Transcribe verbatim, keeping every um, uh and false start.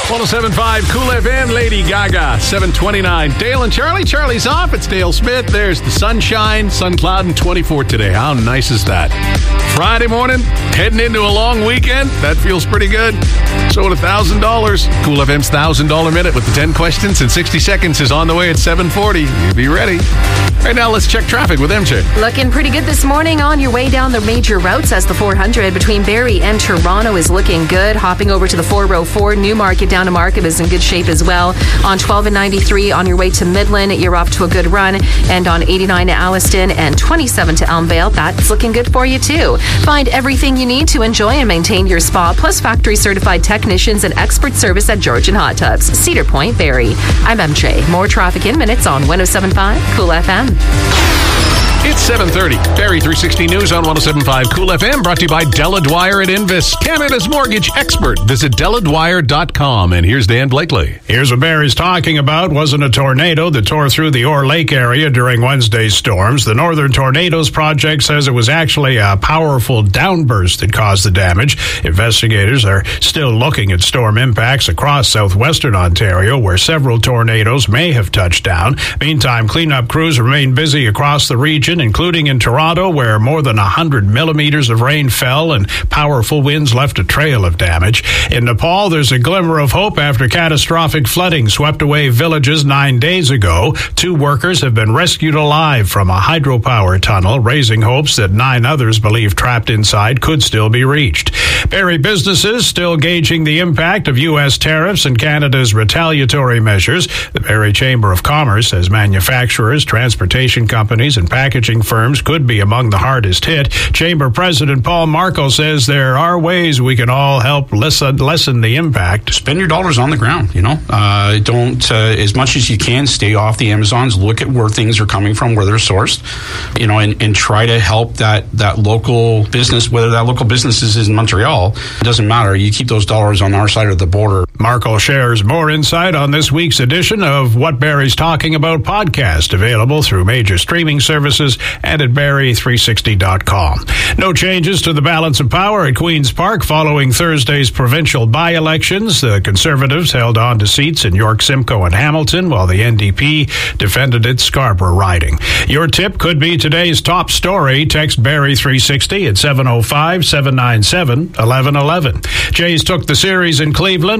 one oh seven point five Cool F M, Lady Gaga, seven twenty-nine. Dale and Charlie. Charlie's off. It's Dale Smith. There's the sunshine, sun cloud, and twenty-four today. How nice is that? Friday morning, heading into a long weekend. That feels pretty good. So at one thousand dollars, Cool F M's one thousand dollars Minute with the ten questions in sixty seconds is on the way at seven forty. You be ready. Right now, let's check traffic with M J. Looking pretty good this morning on your way down the major routes as the four hundred between Barrie and Toronto is looking good. Hopping over to the four oh four, Newmarket down to Markham is in good shape as well. On twelve and ninety-three on your way to Midland, you're off to a good run. And on eighty-nine to Alliston and twenty-seven to Elmvale, that's looking good for you too. Find everything you need to enjoy and maintain your spa, plus factory certified technicians and expert service at Georgian Hot Tubs, Cedar Point, Barrie. I'm M J. More traffic in minutes on one oh seven point five Cool F M. It's seven thirty. Barrie three sixty News on one oh seven point five Cool F M, brought to you by Della Dwyer at Invis, Canada's mortgage expert. Visit della dwyer dot com. And here's Dan Blakely. Here's what Barrie's talking about. Wasn't a tornado that tore through the Orr Lake area during Wednesday's storms. The Northern Tornadoes Project says it was actually a powerful downburst that caused the damage. Investigators are still looking at storm impacts across southwestern Ontario, where several tornadoes may have touched down. Meantime, cleanup crews remain busy across the region, including in Toronto, where more than one hundred millimeters of rain fell and powerful winds left a trail of damage. In Nepal, there's a glimmer of hope after catastrophic flooding swept away villages nine days ago. Two workers have been rescued alive from a hydropower tunnel, raising hopes that nine others believed trapped inside could still be reached. Barrie businesses still gauging the impact of U S tariffs and Canada's retaliatory measures. The Barrie Chamber of Commerce says manufacturers, transportation companies, and packaging firms could be among the hardest hit. Chamber President Paul Markle says there are ways we can all help lessen, lessen the impact. Spend your dollars on the ground, you know. Uh, don't, uh, as much as you can, stay off the Amazons. Look at where things are coming from, where they're sourced, you know, and, and try to help that, that local business, whether that local business is in Montreal. It doesn't matter. You keep those dollars on our side of the border. Markle shares more insight on this week's edition of What Barrie's Talking About podcast, available through major streaming services and at barrie three sixty dot com. No changes to the balance of power at Queen's Park following Thursday's provincial by-elections. The Conservatives held on to seats in York, Simcoe, and Hamilton, while the N D P defended its Scarborough riding. Your tip could be today's top story. Text Barrie three sixty at seven oh five, seven nine seven, eleven eleven. Jays took the series in Cleveland.